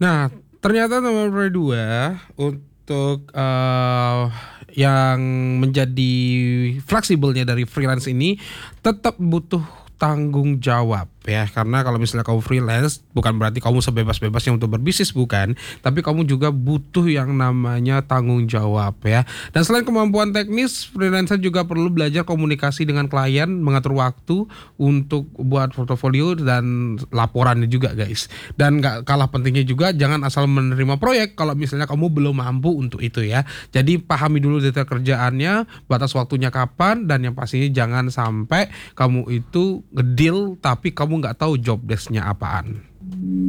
Nah, ternyata nomor 2 untuk yang menjadi fleksibelnya dari freelance ini tetap butuh tanggung jawab ya, karena kalau misalnya kamu freelance bukan berarti kamu sebebas-bebasnya untuk berbisnis, bukan, tapi kamu juga butuh yang namanya tanggung jawab ya. Dan selain kemampuan teknis, freelancer juga perlu belajar komunikasi dengan klien, mengatur waktu untuk buat portofolio dan laporannya juga guys. Dan gak kalah pentingnya juga jangan asal menerima proyek kalau misalnya kamu belum mampu untuk itu ya. Jadi pahami dulu detail kerjaannya, batas waktunya kapan, dan yang pastinya jangan sampai kamu itu ngedeal tapi kamu nggak tahu job desk-nya apaan.